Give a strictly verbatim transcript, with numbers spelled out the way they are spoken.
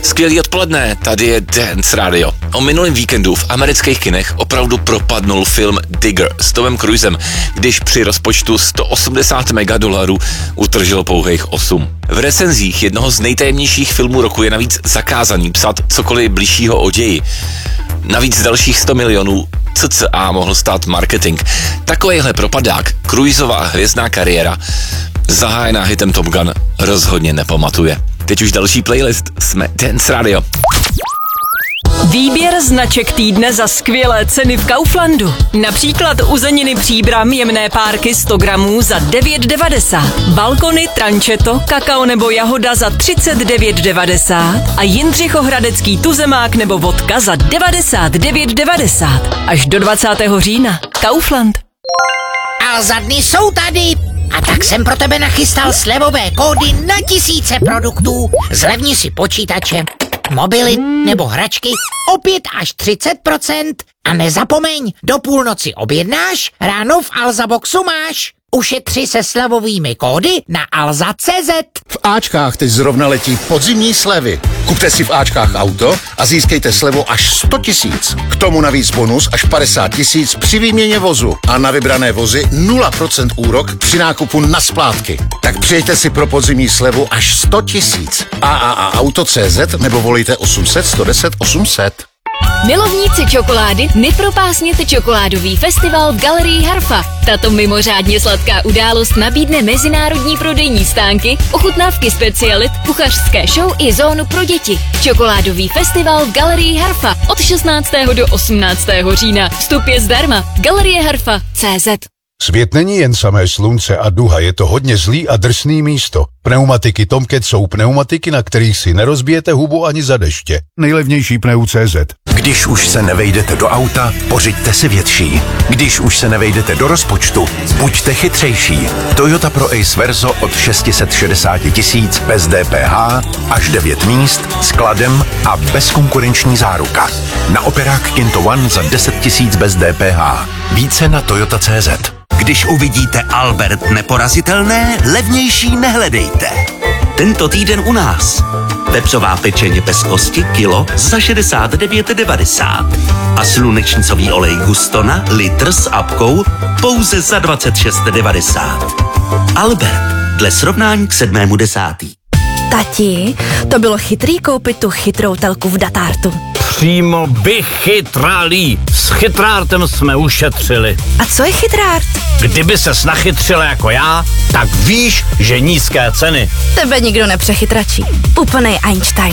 Skvělý odpoledne, tady je Dance Radio. O minulém víkendu v amerických kinech opravdu propadnul film Digger s Tomem Cruisem, když při rozpočtu sto osmdesát megadolarů utržil pouhých osm. V recenzích jednoho z nejtajemnějších filmů roku je navíc zakázaný psat cokoliv bližšího o ději. Navíc dalších sto milionů cca mohl stát marketing. Takovejhle propadák, Cruisova hvězdná kariéra, zahájená hitem Top Gun, rozhodně nepamatuje. Teď už další playlist, jsme Dance Radio. Výběr značek týdne za skvělé ceny v Kauflandu. Například uzeniny Příbram jemné párky sto gramů za devět devadesát. Balkony, trančeto, kakao nebo jahoda za třicet devět devadesát. A Jindřichohradecký tuzemák nebo vodka za devadesát devět devadesát. Až do dvacátého října. Kaufland. A za dny jsou tady. A tak jsem pro tebe nachystal slevové kódy na tisíce produktů. Zlevni si počítače, mobily nebo hračky o pět až třicet procent. A nezapomeň, do půlnoci objednáš, ráno v Alza Boxu máš. Ušetři se slevovými kódy na alza tečka cé zet. V Ačkách teď zrovna letí podzimní slevy. Kupte si v Ačkách auto a získejte slevu až sto tisíc. K tomu navíc bonus až padesát tisíc při výměně vozu. A na vybrané vozy nula procent úrok při nákupu na splátky. Tak přijďte si pro podzimní slevu až sto tisíc. a a a auto tečka cé zet nebo volejte osm set sto deset osm set. Milovníci čokolády, nepropásněte čokoládový festival v Galerii Harfa. Tato mimořádně sladká událost nabídne mezinárodní prodejní stánky, ochutnávky specialit, kuchařské show i zónu pro děti. Čokoládový festival v Galerii Harfa od šestnáctého do osmnáctého října. Vstup je zdarma. Galerie Harfa tečka cé zet. Svět není jen samé slunce a duha, je to hodně zlý a drsný místo. Pneumatiky Tomcat jsou pneumatiky, na kterých si nerozbijete hubu ani za deště. Nejlevnější pneu tečka cé zet. Když už se nevejdete do auta, pořiďte si větší. Když už se nevejdete do rozpočtu, buďte chytřejší. Toyota Pro Ace Verso od šest set šedesát tisíc bez D P H, až devět míst, skladem a bezkonkurenční záruka. Na operák Kinto One za deset tisíc bez D P H. Více na toyota tečka cé zet. Když uvidíte Albert neporazitelné, levnější nehledejte. Tento týden u nás. Vepřová pečeně bez kosti kilo za šedesát devět devadesát. A slunečnicový olej Gustona litr s apkou pouze za dvacet šest devadesát. Albert, dle srovnání k sedmému desátý. Tati, to bylo chytrý koupit tu chytrou telku v Datartu. Přímo vychytralý. S chytrártem jsme ušetřili. A co je chytrárt? Kdyby ses nachytřila jako já, tak víš, že nízké ceny. Tebe nikdo nepřechytračí. Úplnej Einstein.